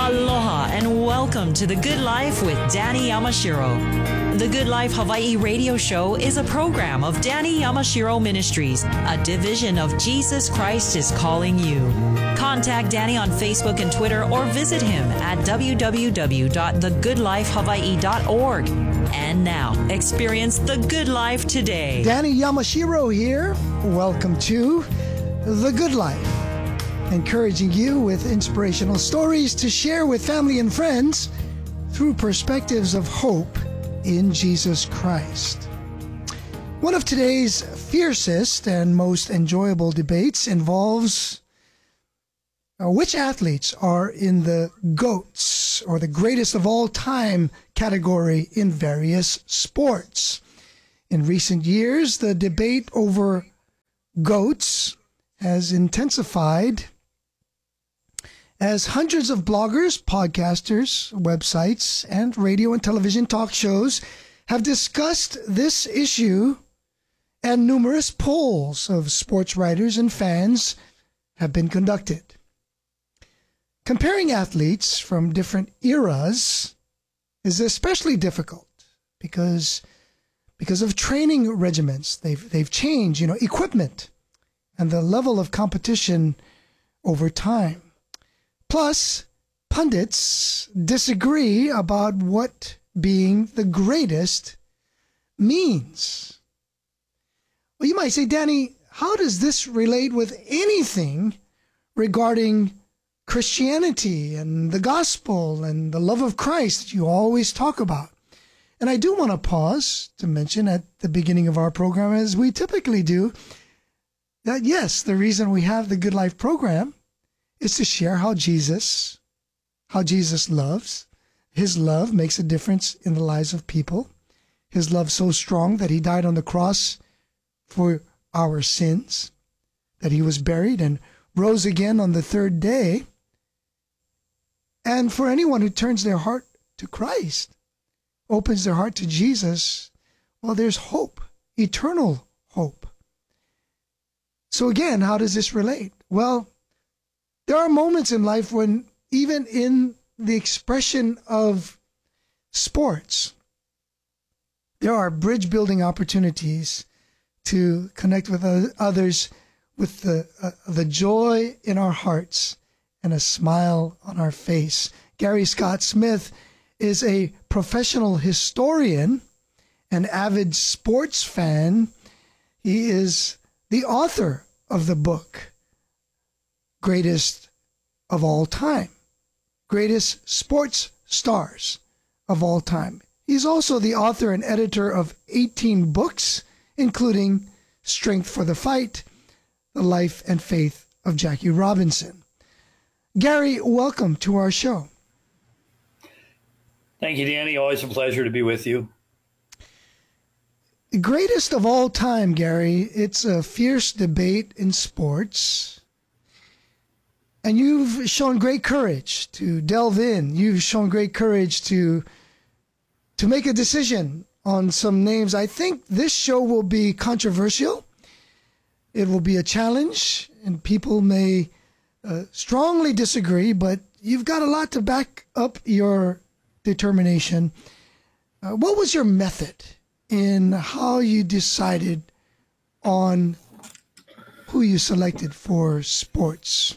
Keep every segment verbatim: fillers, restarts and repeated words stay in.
Aloha and welcome to The Good Life with Danny Yamashiro. The Good Life Hawaii radio show is a program of Danny Yamashiro Ministries, a division of Jesus Christ is Calling You. Contact Danny on Facebook and Twitter or visit him at w w w dot the good life hawaii dot org. And now, experience the good life today. Danny Yamashiro here. Welcome to The Good Life, encouraging you with inspirational stories to share with family and friends through perspectives of hope in Jesus Christ. One of today's fiercest and most enjoyable debates involves uh, which athletes are in the GOATs, or the greatest of all time category in various sports. In recent years, the debate over GOATs has intensified as hundreds of bloggers, podcasters, websites, and radio and television talk shows have discussed this issue, and numerous polls of sports writers and fans have been conducted. Comparing athletes from different eras is especially difficult because, because of training regimens. They've, they've changed, you know, equipment and the level of competition over time. Plus, pundits disagree about what being the greatest means. Well, you might say, Danny, how does this relate with anything regarding Christianity and the gospel and the love of Christ that you always talk about? And I do want to pause to mention at the beginning of our program, as we typically do, that yes, the reason we have the Good Life program is to share how Jesus, how Jesus loves. His love makes a difference in the lives of people. His love so strong that he died on the cross for our sins, that he was buried and rose again on the third day. And for anyone who turns their heart to Christ, opens their heart to Jesus, well, there's hope, eternal hope. So again, how does this relate? Well, there are moments in life when, even in the expression of sports, there are bridge-building opportunities to connect with others with the uh, the joy in our hearts and a smile on our face. Gary Scott Smith is a professional historian, an avid sports fan. He is the author of the book, Greatest of All Time, Greatest Sports Stars of All Time. He's also the author and editor of eighteen books, including Strength for the Fight, The Life and Faith of Jackie Robinson. Gary, welcome to our show. Thank you, Danny. Always a pleasure to be with you. Greatest of all time, Gary. It's a fierce debate in sports. And you've shown great courage to delve in. You've shown great courage to, to make a decision on some names. I think this show will be controversial. It will be a challenge, and people may uh, strongly disagree, but you've got a lot to back up your determination. Uh, what was your method in how you decided on who you selected for sports?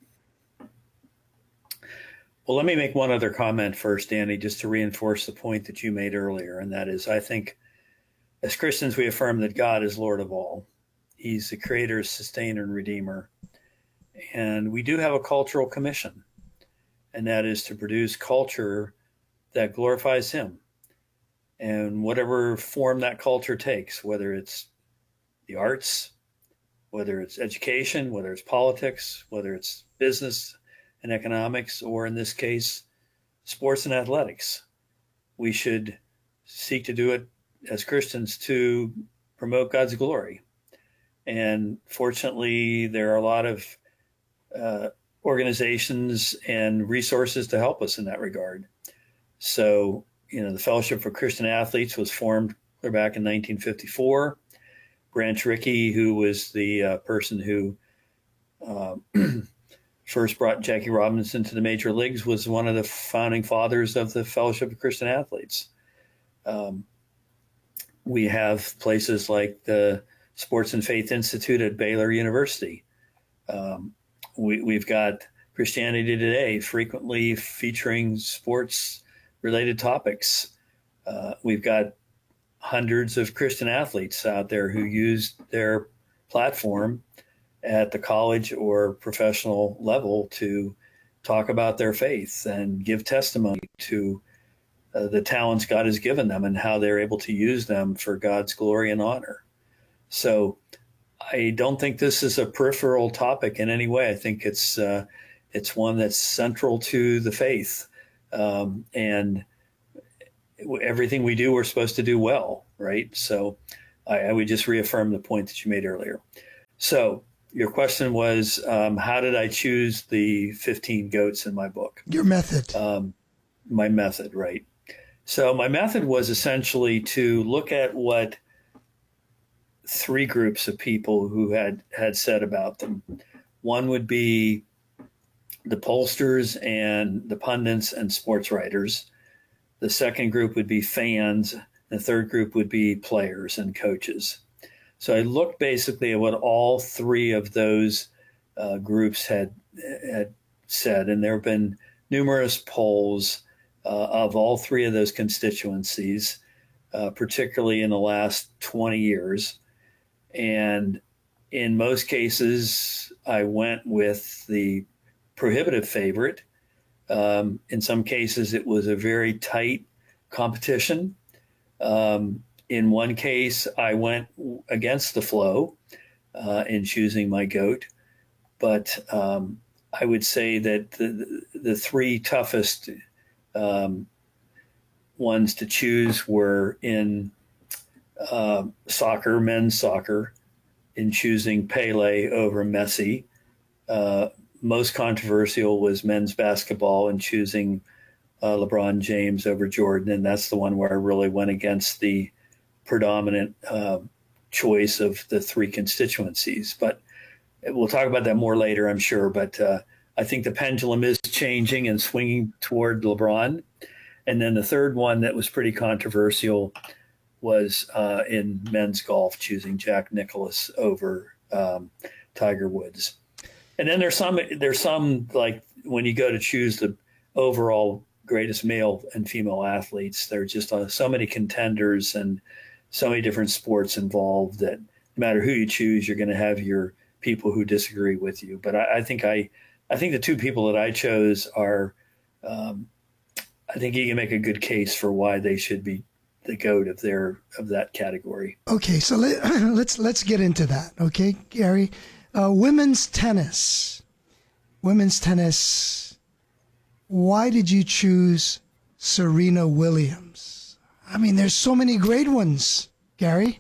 Well, let me make one other comment first, Danny, just to reinforce the point that you made earlier, and that is, I think as Christians, we affirm that God is Lord of all. He's the creator, sustainer, and redeemer. And we do have a cultural commission, and that is to produce culture that glorifies him. And whatever form that culture takes, whether it's the arts, whether it's education, whether it's politics, whether it's business and economics, or in this case, sports and athletics, we should seek to do it as Christians to promote God's glory. And fortunately, there are a lot of uh, organizations and resources to help us in that regard. So, you know, the Fellowship for Christian Athletes was formed clear back in nineteen fifty-four. Branch Rickey, who was the uh, person who uh, first brought Jackie Robinson to the major leagues was one of the founding fathers of the Fellowship of Christian Athletes. Um, we have places like the Sports and Faith Institute at Baylor University. Um, we, we've got Christianity Today, frequently featuring sports-related topics. Uh, we've got hundreds of Christian athletes out there who use their platform at the college or professional level to talk about their faith and give testimony to uh, the talents God has given them and how they're able to use them for God's glory and honor. So I don't think this is a peripheral topic in any way. I think it's uh, it's one that's central to the faith. Um, and everything we do, we're supposed to do well, right? So I, I would just reaffirm the point that you made earlier. So your question was, um, how did I choose the fifteen goats in my book? Your method. Um, my method, right. So my method was essentially to look at what three groups of people who had, had said about them. One would be the pollsters and the pundits and sports writers. The second group would be fans. The third group would be players and coaches. So I looked basically at what all three of those uh, groups had had said, and there have been numerous polls uh, of all three of those constituencies, uh, particularly in the last twenty years. And in most cases, I went with the prohibitive favorite. Um, in some cases, it was a very tight competition. Um, in one case, I went against the flow uh, in choosing my goat. But um, I would say that the, the three toughest um, ones to choose were in uh, soccer, men's soccer, in choosing Pele over Messi. Uh, most controversial was men's basketball in choosing uh, LeBron James over Jordan. And that's the one where I really went against the predominant uh, choice of the three constituencies. But we'll talk about that more later, I'm sure. But uh, I think the pendulum is changing and swinging toward LeBron. And then the third one that was pretty controversial was uh, in men's golf, choosing Jack Nicklaus over um, Tiger Woods. And then there's some, there's some like when you go to choose the overall greatest male and female athletes, there are just uh, so many contenders and so many different sports involved that no matter who you choose, you're going to have your people who disagree with you. But I, I think I, I think the two people that I chose are, um, I think you can make a good case for why they should be the GOAT of their of that category. Okay, so let, let's let's get into that. Okay, Gary, uh, women's tennis. Women's tennis. Why did you choose Serena Williams? I mean, there's so many great ones, Gary.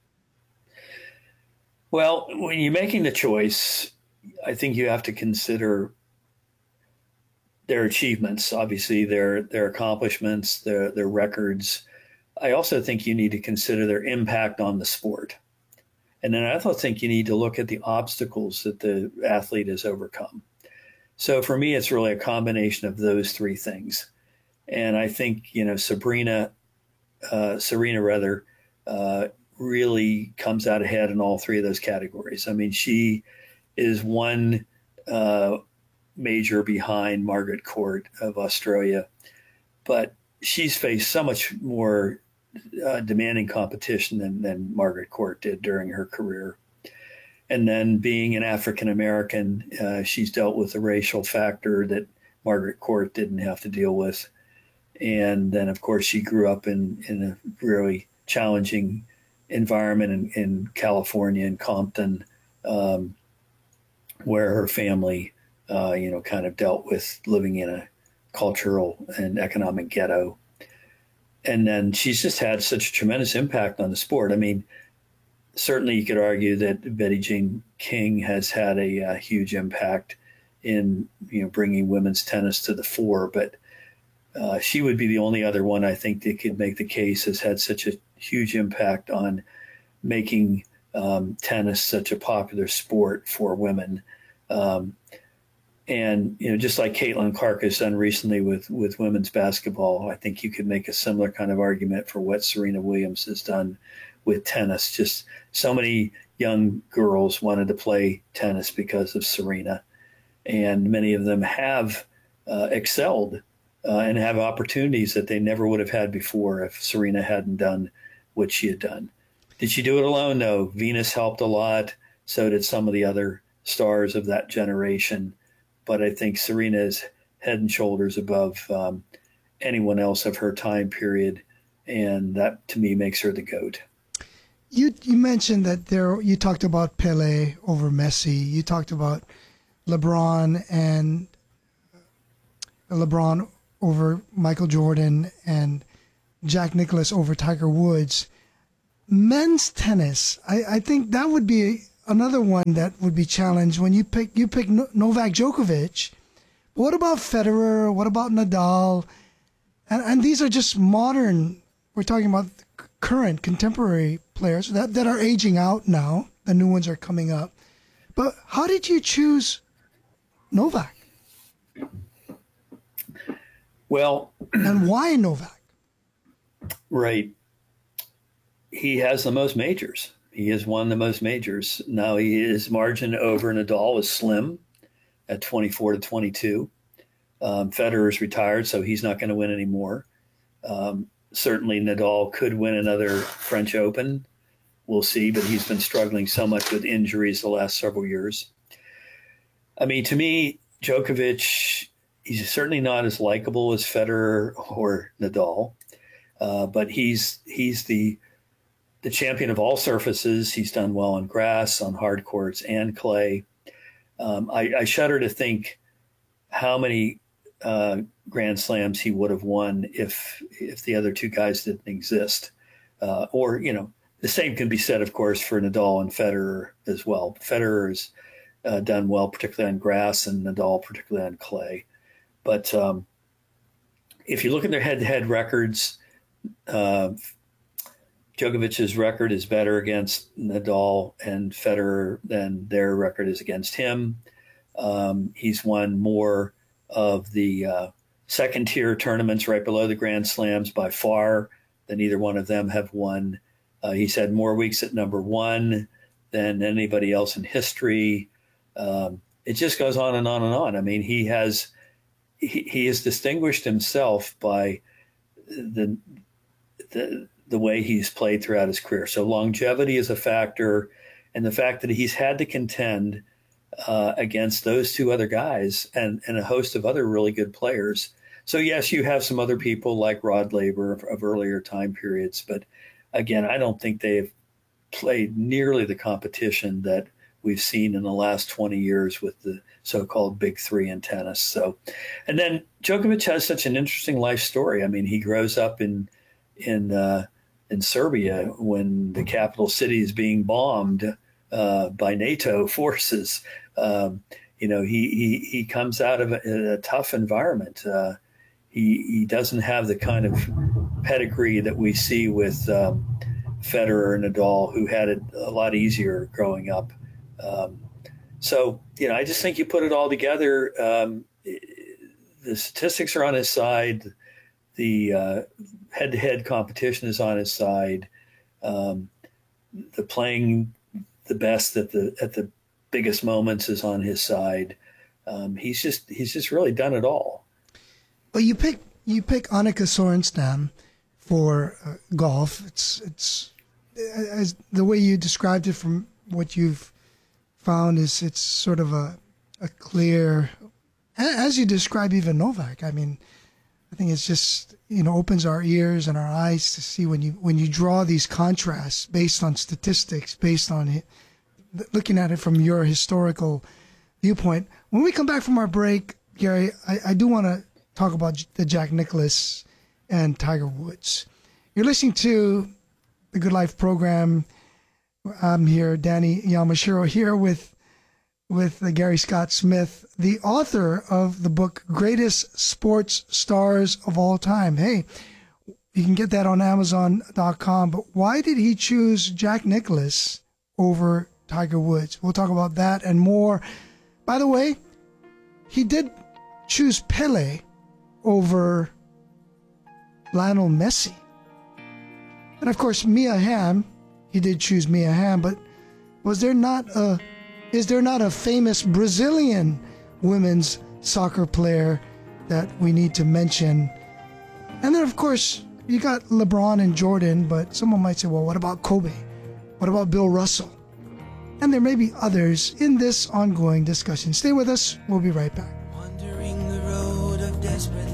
Well, when you're making the choice, I think you have to consider their achievements, obviously their their accomplishments, their their records. I also think you need to consider their impact on the sport. And then I also think you need to look at the obstacles that the athlete has overcome. So for me, it's really a combination of those three things. And I think, you know, Sabrina, uh, Serena rather, uh, really comes out ahead in all three of those categories. I mean, she is one uh, major behind Margaret Court of Australia, but she's faced so much more uh, demanding competition than, than Margaret Court did during her career. And then being an African American, uh, she's dealt with the racial factor that Margaret Court didn't have to deal with. And then, of course, she grew up in, in a really challenging environment in, in California, in Compton, um, where her family, uh, you know, kind of dealt with living in a cultural and economic ghetto. And then she's just had such a tremendous impact on the sport. I mean, certainly you could argue that Betty Jean King has had a, uh, huge impact in, you know, bringing women's tennis to the fore, but uh, she would be the only other one I think that could make the case has had such a huge impact on making um, tennis such a popular sport for women. Um, And, you know, just like Caitlin Clark has done recently with, with women's basketball, I think you could make a similar kind of argument for what Serena Williams has done with tennis. Just so many young girls wanted to play tennis because of Serena. And many of them have uh, excelled uh, and have opportunities that they never would have had before if Serena hadn't done what she had done. Did she do it alone? No. Venus helped a lot. So did some of the other stars of that generation. But I think Serena is head and shoulders above um, anyone else of her time period. And that, to me, makes her the GOAT. You you mentioned that there. You talked about Pele over Messi. You talked about LeBron and LeBron over Michael Jordan and Jack Nicklaus over Tiger Woods. Men's tennis, I, I think that would be another one that would be challenged when you pick you pick Novak Djokovic. What about Federer? What about Nadal? And and these are just modern. We're talking about current contemporary players that, that are aging out now. The new ones are coming up. But how did you choose Novak? Well, and why Novak? Right. He has the most majors. He has won the most majors. Now he, his margin over Nadal is slim at twenty-four to twenty-two. Um, Federer's retired, so he's not going to win anymore. Um, certainly Nadal could win another French Open. We'll see, but he's been struggling so much with injuries the last several years. I mean, to me, Djokovic, he's certainly not as likable as Federer or Nadal, uh, but he's he's the the champion of all surfaces. He's done well on grass, on hard courts, and clay. Um, I, I shudder to think how many uh, Grand Slams he would have won if if the other two guys didn't exist. Uh, or, you know, the same can be said, of course, for Nadal and Federer as well. Federer has uh, done well, particularly on grass, and Nadal particularly on clay. But um, if you look at their head-to-head records, uh, Djokovic's record is better against Nadal and Federer than their record is against him. Um, he's won more of the uh, second-tier tournaments right below the Grand Slams by far than either one of them have won. Uh, he's had more weeks at number one than anybody else in history. Um, it just goes on and on and on. I mean, he has he, he has distinguished himself by the the the way he's played throughout his career. So longevity is a factor, and the fact that he's had to contend uh, against those two other guys and, and a host of other really good players. So yes, you have some other people like Rod Laver of, of earlier time periods, but again, I don't think they've played nearly the competition that we've seen in the last twenty years with the so-called big three in tennis. So, and then Djokovic has such an interesting life story. I mean, he grows up in, in, uh, in Serbia when the capital city is being bombed uh, by NATO forces. Um, you know, he, he, he comes out of a, a tough environment. Uh, he, he doesn't have the kind of pedigree that we see with um, Federer and Nadal, who had it a lot easier growing up. Um, so, you know, I just think you put it all together. Um, the statistics are on his side. The uh, head-to-head competition is on his side. Um, the playing the best at the at the biggest moments is on his side. Um, he's just he's just really done it all. Well, you pick you pick Annika Sorenstam for uh, golf. It's it's as the way you described it from what you've found is it's sort of a a clear, as you describe even Novak. I mean, I think it's just, you know, opens our ears and our eyes to see when you when you draw these contrasts based on statistics, based on it, looking at it from your historical viewpoint. When we come back from our break, Gary, I, I do want to talk about the Jack Nicklaus and Tiger Woods. You're listening to the Good Life program. I'm here, Danny Yamashiro, here with with uh, Gary Scott Smith, the author of the book Greatest Sports Stars of All Time. Hey, you can get that on Amazon dot com. But why did he choose Jack Nicklaus over Tiger Woods? We'll talk about that and more. By the way, he did choose Pele over Lionel Messi. And of course, Mia Hamm, he did choose Mia Hamm, but was there not a, is there not a famous Brazilian women's soccer player that we need to mention? And then, of course, you got LeBron and Jordan, but someone might say, well, what about Kobe? What about Bill Russell? And there may be others in this ongoing discussion. Stay with us. We'll be right back. Wandering the road of desperate